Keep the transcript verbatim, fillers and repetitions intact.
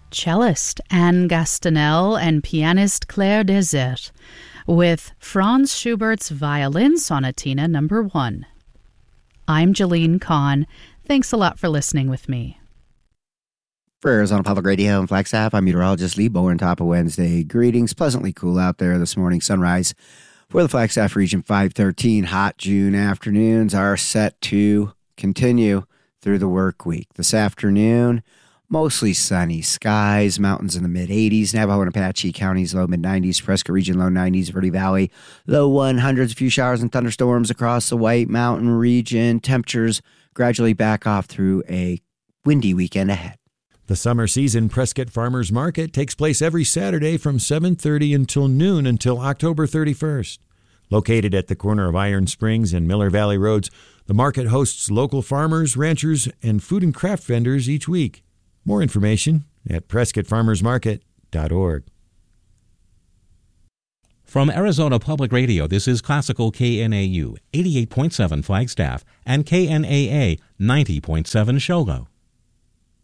cellist Anne Gastanel and pianist Claire Desert with Franz Schubert's Violin Sonatina number one. I'm Jeline Kahn. Thanks a lot for listening with me. For Arizona Public Radio and Flagstaff, I'm meteorologist Lee Bowen. Top of Wednesday. Greetings. Pleasantly cool out there this morning. Sunrise for the Flagstaff region, five thirteen. Hot June afternoons are set to continue through the work week. This afternoon, mostly sunny skies, mountains in the mid eighties, Navajo and Apache counties, low mid nineties, Prescott region, low nineties, Verde Valley, low hundreds, a few showers and thunderstorms across the White Mountain region. Temperatures gradually back off through a windy weekend ahead. The summer season Prescott Farmers Market takes place every Saturday from seven thirty until noon until October thirty-first. Located at the corner of Iron Springs and Miller Valley Roads, the market hosts local farmers, ranchers, and food and craft vendors each week. More information at prescott farmers market dot org. From Arizona Public Radio, this is Classical K N A U, eighty-eight point seven Flagstaff, and K N A A, ninety point seven Shogo.